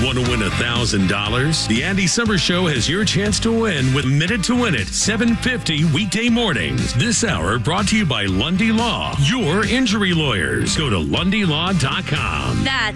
Want to win $1,000? The Andy Summer Show has your chance to win with Minute to Win It, 7:50 weekday mornings. This hour brought to you by Lundy Law, your injury lawyers. Go to LundyLaw.com. That's